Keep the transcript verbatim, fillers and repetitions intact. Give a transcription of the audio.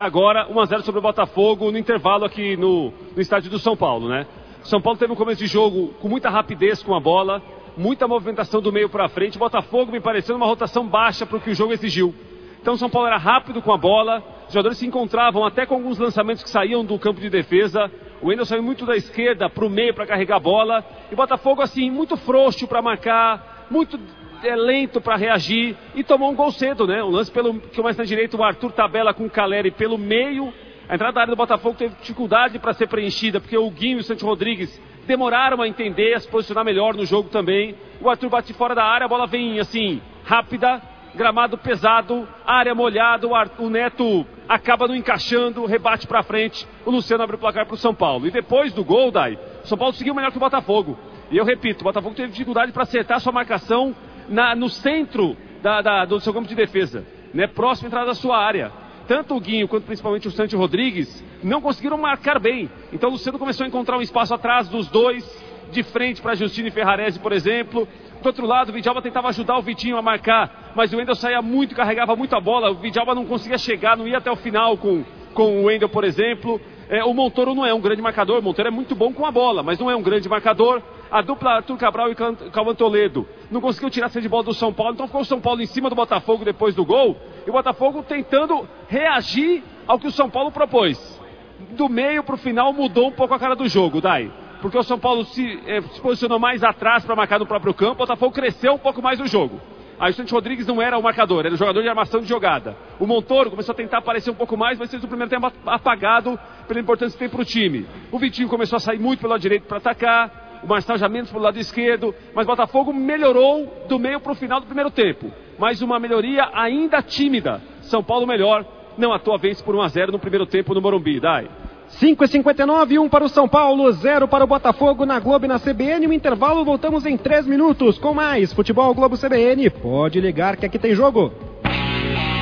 Agora um a zero sobre o Botafogo no intervalo aqui no, no estádio do São Paulo, né? São Paulo teve um começo de jogo com muita rapidez com a bola, muita movimentação do meio para frente. O Botafogo me parecendo uma rotação baixa para o que o jogo exigiu. Então o São Paulo era rápido com a bola, os jogadores se encontravam até com alguns lançamentos que saíam do campo de defesa. O Wendel saiu muito da esquerda para o meio para carregar a bola. E o Botafogo assim, muito frouxo para marcar, muito é, lento para reagir e tomou um gol cedo, né? Um lance pelo que mais na direita, o Arthur tabela com o Caleri pelo meio. A entrada da área do Botafogo teve dificuldade para ser preenchida, porque o Guinho e o Santi Rodrigues demoraram a entender, a se posicionar melhor no jogo também. O Arthur bate fora da área, a bola vem assim, rápida, gramado pesado, área molhada, o, Arthur, o Neto acaba não encaixando, rebate para frente, o Luciano abre o placar para o São Paulo. E depois do gol, Dai, o São Paulo seguiu melhor que o Botafogo. E eu repito, o Botafogo teve dificuldade para acertar sua marcação na, no centro da, da, do seu campo de defesa, né, próximo à entrada da sua área. Tanto o Guinho quanto principalmente o Santi Rodrigues não conseguiram marcar bem. Então o Luciano começou a encontrar um espaço atrás dos dois, de frente para Justino e Ferrarese, por exemplo. Do outro lado, o Vidalba tentava ajudar o Vitinho a marcar, mas o Wendel saía muito, carregava muito a bola. O Vidalba não conseguia chegar, não ia até o final com, com o Wendel, por exemplo. É, o Montoro não é um grande marcador, o Montoro é muito bom com a bola, mas não é um grande marcador. A dupla Arthur Cabral e Cauã Toledo não conseguiu tirar essa de bola do São Paulo, então ficou o São Paulo em cima do Botafogo depois do gol, e o Botafogo tentando reagir ao que o São Paulo propôs. Do meio para o final mudou um pouco a cara do jogo, Dai, porque o São Paulo se, eh, se posicionou mais atrás para marcar no próprio campo, o Botafogo cresceu um pouco mais no jogo. Aí o Santi Rodrigues não era o marcador, era o jogador de armação de jogada. O Montoro começou a tentar aparecer um pouco mais, mas fez o primeiro tempo apagado pela importância que tem para o time. O Vitinho começou a sair muito pelo lado direito para atacar, o Marçal já menos pelo lado esquerdo, mas o Botafogo melhorou do meio para o final do primeiro tempo. Mas uma melhoria ainda tímida. São Paulo melhor, não à toa vence por um a zero no primeiro tempo no Morumbi, Dai. cinco e cinquenta e nove, um para o São Paulo, zero para o Botafogo na Globo e na C B N. O intervalo, voltamos em três minutos com mais Futebol Globo C B N. Pode ligar que aqui tem jogo.